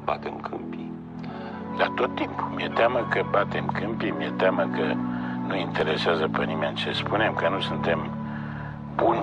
batem câmpii. Dar tot timpul. Mi-e teamă că batem câmpii, mi-e teamă că nu interesează pe nimeni ce spunem, că nu suntem buni